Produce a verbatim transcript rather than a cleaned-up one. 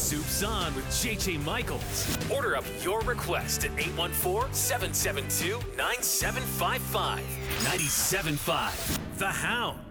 Soup's On with J J Michaels. Order up your request at eight one four, seven seven two, nine seven five five. ninety-seven point five The Hound.